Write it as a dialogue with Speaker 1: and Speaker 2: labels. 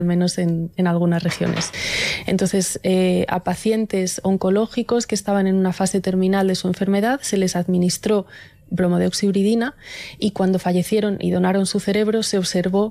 Speaker 1: al menos en algunas regiones. Entonces, a pacientes oncológicos que estaban en una fase terminal de su enfermedad se les administró bromodeoxibridina y cuando fallecieron y donaron su cerebro se observó